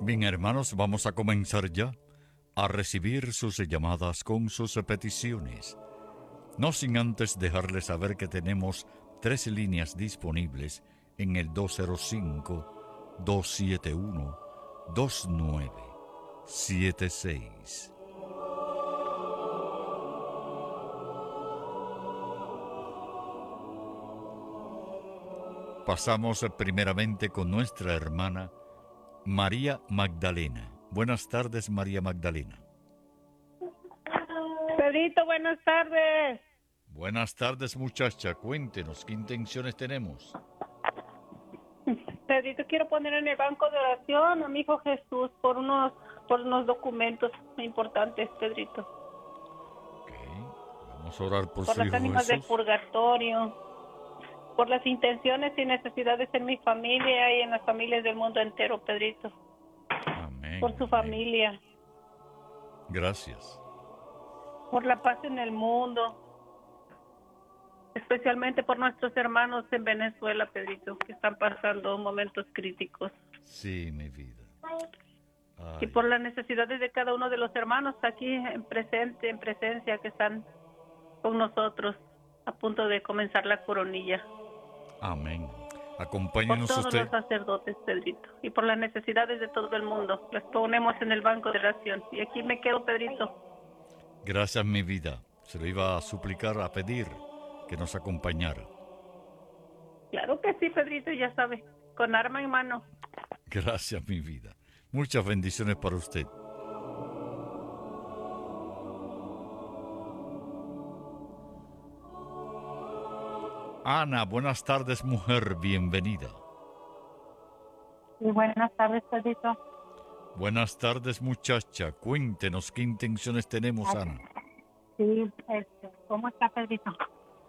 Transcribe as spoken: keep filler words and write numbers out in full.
Bien, hermanos, vamos a comenzar ya a recibir sus llamadas con sus peticiones. No sin antes dejarles saber que tenemos tres líneas disponibles en el dos cero cinco, dos siete uno, dos nueve siete seis. Pasamos primeramente con nuestra hermana María Magdalena. Buenas tardes, María Magdalena. Pedrito, buenas tardes. Buenas tardes, muchacha. Cuéntenos, ¿qué intenciones tenemos? Pedrito, quiero poner en el banco de oración a mi hijo Jesús por unos por unos documentos muy importantes, Pedrito. Ok, vamos a orar por, Por su las hijo ánimas del Jesús. purgatorio, por las intenciones y necesidades en mi familia y en las familias del mundo entero, Pedrito. Amén. Por su amén. familia, Gracias. por la paz en el mundo, especialmente por nuestros hermanos en Venezuela, Pedrito, que están pasando momentos críticos. Sí, mi vida. Ay, Y por las necesidades de cada uno de los hermanos aquí en presente, en presencia, que están con nosotros a punto de comenzar la coronilla. amén. Por Acompáñenos todos usted. los sacerdotes, Pedrito, y por las necesidades de todo el mundo. Las ponemos en el banco de oración. Y aquí me quedo, Pedrito. Gracias, mi vida. Se lo iba a suplicar, a pedir que nos acompañara. Claro que sí, Pedrito, ya sabe, con arma en mano. Gracias, mi vida. Muchas bendiciones para usted. Ana, buenas tardes, mujer, bienvenida. Y buenas tardes, Pedrito. Buenas tardes, muchacha. Cuéntenos qué intenciones tenemos, Ana. Sí, este, ¿cómo está, Pedrito?